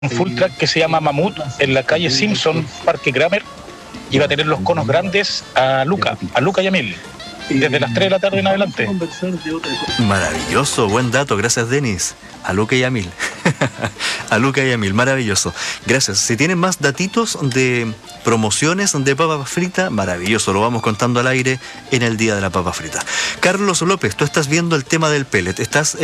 full track que se llama Mamut en la calle Simpson, Parque Kramer, y va a tener los conos grandes a Luca y a Mil, desde las 3 de la tarde en adelante. Maravilloso, buen dato, gracias Denis. A Luca y a Mil. A Luca y a Mil, maravilloso. Gracias. Si tienen más datitos de promociones de papa frita, maravilloso, lo vamos contando al aire en el día de la papa frita. Carlos López, tú estás viendo el tema del pellet, estás